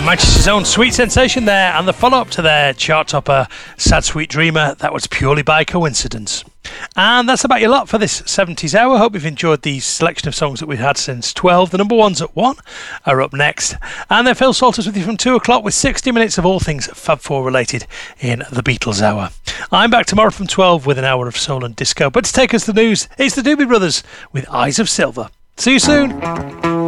Manchester's own Sweet Sensation there, and the follow-up to their chart topper, Sad Sweet Dreamer, that was purely by coincidence. And that's about your lot for this 70s hour. Hope you've enjoyed the selection of songs that we've had since 12. The number ones at 1 are up next. And then Phil Salters with you from 2 o'clock with 60 minutes of all things Fab 4 related in the Beatles hour. I'm back tomorrow from 12 with an hour of soul and disco. But to take us to the news, it's the Doobie Brothers with Eyes of Silver. See you soon.